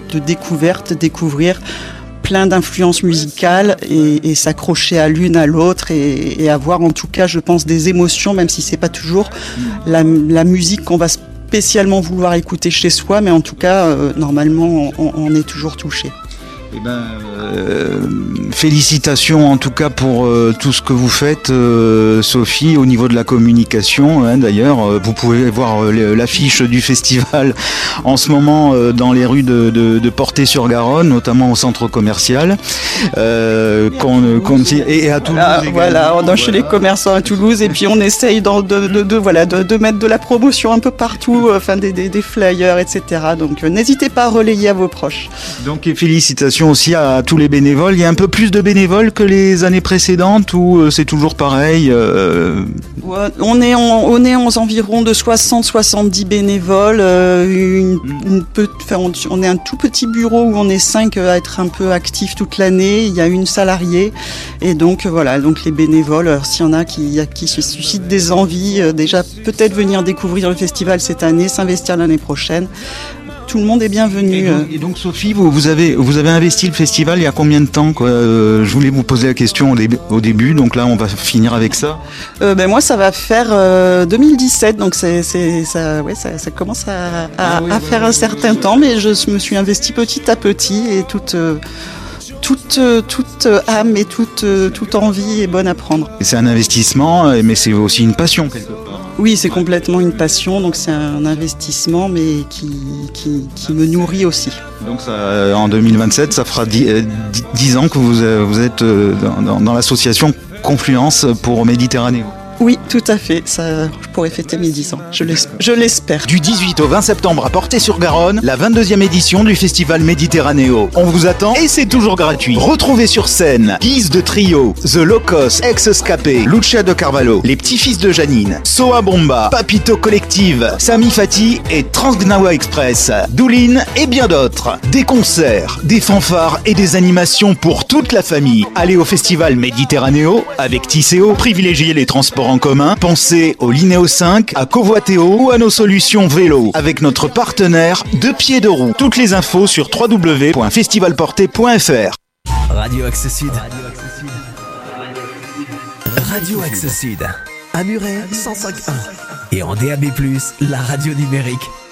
de découverte, découvrir plein d'influences musicales et s'accrocher à l'une à l'autre et avoir en tout cas, je pense, des émotions, même si c'est pas toujours la musique qu'on va spécialement vouloir écouter chez soi, mais en tout cas, normalement, on est toujours touché. Eh ben, félicitations en tout cas pour tout ce que vous faites, Sophie, au niveau de la communication. D'ailleurs, vous pouvez voir l'affiche du festival en ce moment dans les rues de Portet-sur-Garonne, notamment au centre commercial. Et à Toulouse. Voilà, chez les commerçants à Toulouse, et puis on essaye de mettre de la promotion un peu partout, des flyers, etc. Donc n'hésitez pas à relayer à vos proches. Donc et félicitations aussi à tous les bénévoles. Il y a un peu plus de bénévoles que les années précédentes ou c'est toujours pareil On est aux environs de 60-70 bénévoles. On est un tout petit bureau où on est 5 à être un peu actifs toute l'année. Il y a une salariée et donc donc les bénévoles, s'il y en a qui se suscitent des envies, déjà peut-être venir découvrir le festival cette année, s'investir l'année prochaine. Tout le monde est bienvenu. Et donc Sophie, vous avez investi le festival il y a combien de temps quoi je voulais vous poser la question au début, donc là on va finir avec ça. Moi ça va faire 2017, donc ça commence à faire un certain temps, mais je me suis investi petit à petit et toute âme et toute envie est bonne à prendre. Et c'est un investissement, mais c'est aussi une passion quelque part. Oui, c'est complètement une passion, donc c'est un investissement, mais qui me nourrit aussi. Donc ça, en 2027, ça fera 10 ans que vous êtes dans l'association Confluence pour Méditerranée. Oui, tout à fait. Ça, je pourrais fêter mes 10 ans. Je l'espère. Du 18 au 20 septembre à Portet-sur-Garonne, la 22e édition du festival Méditerranéo. On vous attend et c'est toujours gratuit. Retrouvez sur scène Guise de Trio, The Locos, Ex-Scapé, Lucia de Carvalho, Les Petits-Fils de Janine, Soa Bomba, Papito Collective, Sami Fati et Transgnawa Express, Doulin et bien d'autres. Des concerts, des fanfares et des animations pour toute la famille. Allez au festival Méditerranéo avec Tisséo, privilégiez les transports en commun, pensez au Linéo 5, à Covoitéo ou à nos solutions vélo avec notre partenaire Deux Pieds de Roue. Toutes les infos sur www.festivalporté.fr. Radio Axe Sud. Radio Axe Sud. À Muret 105.1. Et en DAB+, la radio numérique.